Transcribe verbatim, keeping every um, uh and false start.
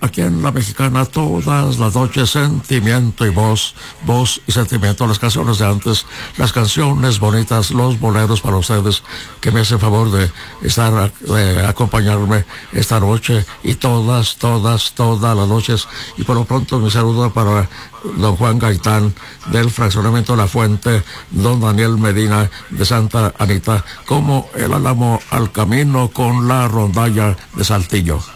aquí en La Mexicana, todas las noches, sentimiento y voz, voz y sentimiento, las canciones de antes, las canciones bonitas, los boleros para ustedes, que me hacen favor de estar, de acompañarme esta noche y todas, todas, todas las noches. Y por lo pronto mi saludo para don Juan Gaitán del fraccionamiento La Fuente, don Daniel Medina de Santa Anita, como el Álamo al camino con la rondalla de Saltillo.